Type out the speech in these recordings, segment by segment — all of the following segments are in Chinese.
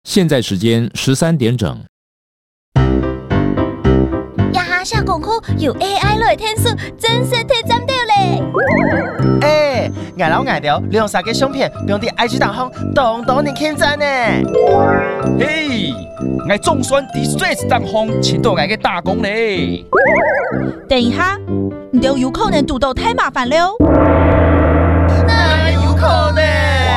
现在时间13点整。 呀，下功课有 AI 来天数，真是太赞到嘞！ 挨老挨掉，利用3个相片，用啲 IG 档号，动你看赞呢。 嘿，我总算伫 Stress 当风，请到我嘅打工嘞。 等一下，你都有可能读到太麻烦了。 那有可能？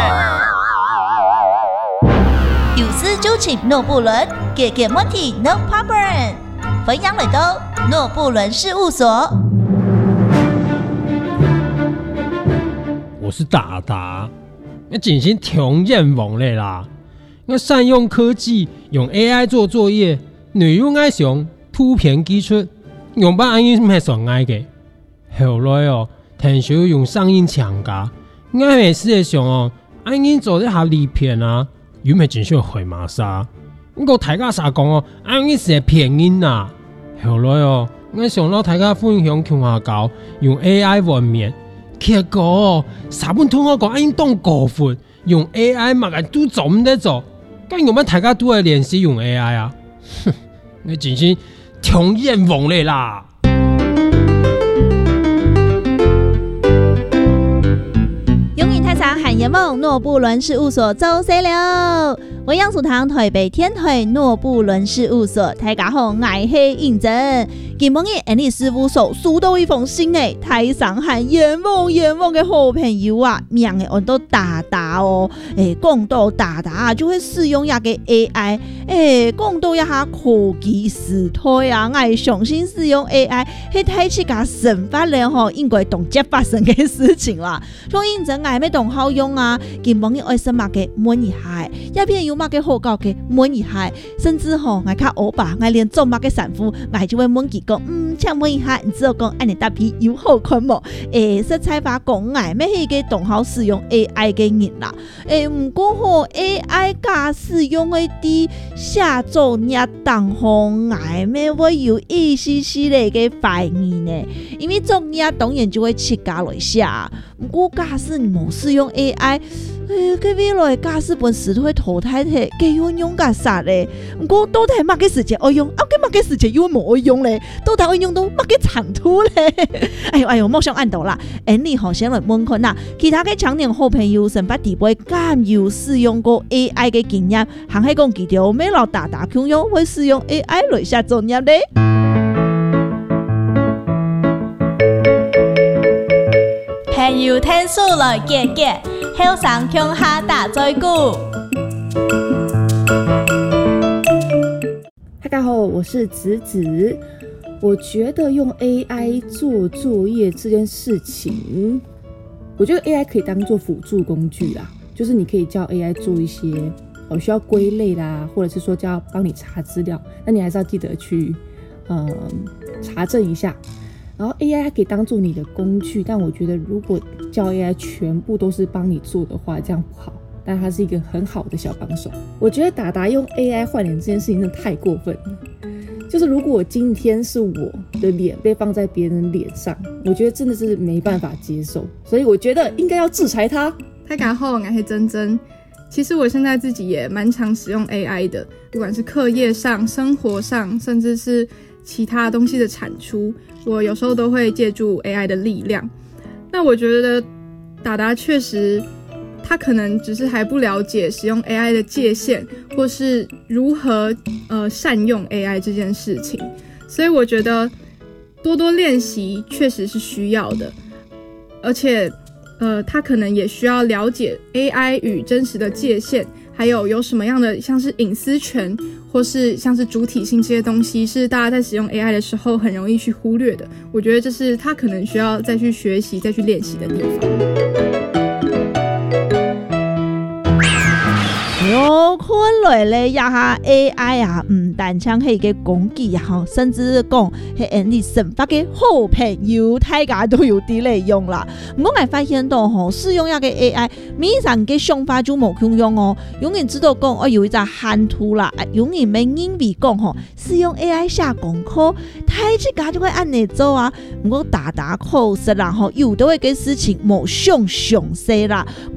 有事就请诺布伦，解决问题 No problem。欢迎来到诺布伦事务所。 我是达达，我进行挺愿望的啦。我善用科技，用 AI 做作业，内容爱上图片技术，用把安英咩上爱嘅。后来哦，听说用上映强加，我每事的上哦，安英做一下利片啊，有咩真少回马沙。我大家啥讲哦，安英是骗人呐。后来哦，我上到大家分享穷下教，用 AI 文面。结果3本通我讲安當過分，用 AI 嘛係都做唔得做，咁我們大家都係練習用 AI 啊！哼，你真是挺冤枉的啦！ 永遠太長喊冤枉，諾布倫事務所做死了。我楊淑堂台北天台諾布倫事務所，大家好，我係應真。今晡日安利事務所收到一封信誒，太上喊冤枉嘅好朋友啊，名嘅我都達達哦。講到達達就會使用一個 AI，講到一下科技時代啊，我相信使用 AI 係太似個神法了吼，應該同時發生嘅事情啦。所以認真我咪同好用啊，今晡日愛什麼嘅問一下，一邊有乜嘅好搞嘅問一下，甚至吼我看歐巴，我連做乜嘅sản婦，我就會問佢講，請問一下，你知道講安尼搭片有好看冇？實採法講我咪係個同好使用 AI 嘅人啦。唔過吼 AI 加使用嘅啲下作業當吼，我咪會有一絲絲嚟嘅懷疑呢，因為作業當然就會切加來寫。唔過假使你冇使用 AI，佢未來假使本事都會淘汰嘅，佢要用㗎啥咧？唔過到底係乜嘅時節愛用，佢乜嘅時節要冇愛用咧？到底愛用到乜嘅程度咧？哎呦，莫想按到啦！你好先來問看啦，其他嘅青年好朋友神發地位敢有使用過 AI 嘅經驗，行喺講佢條咩老大強用會使用 AI 來寫作業咧？ 朋友聽數來結結，後上強下打再鼓。 大家好，我是子子。我觉得用 AI 做作业这件事情，我觉得 AI 可以当做辅助工具啦，就是你可以叫 AI 做一些需要归类啦，或者是说叫帮你查资料，那你还是要记得去查证一下。然后 AI 它可以当做你的工具，但我觉得如果叫 AI 全部都是帮你做的话，这样不好。但它是一个很好的小帮手。我觉得达达用 AI 换脸这件事情真的太过分了。就是如果今天是我的脸被放在别人脸上，我觉得真的是没办法接受，所以我觉得应该要制裁他。 大家好，我是珍珍。其实我现在自己也蛮常使用 AI 的，不管是课业上、生活上，甚至是其他东西的产出，我有时候都会借助 AI 的力量。那我觉得达达确实他可能只是还不了解使用 AI 的界限，或是如何善用 AI 这件事情，所以我觉得多多练习确实是需要的，而且他可能也需要了解 AI 与真实的界限，还有什么样的像是隐私权或是像是主体性这些东西是大家在使用 AI 的时候很容易去忽略的，我觉得这是他可能需要再去学习再去练习的地方。 有可能咧，也下 AI 啊，唔單止係個工具啊，甚至講係你生活嘅好朋友，大家都有啲嚟用啦。不過我發現到吼，使用一個 AI，每人嘅想法就冇共用哦。有人知道講，有一隻hand圖啦，有人咪認為講吼，使用 AI 寫功課，睇起家就會按你做啊。不過大考試啦，吼，有到一個事情冇上詳細啦。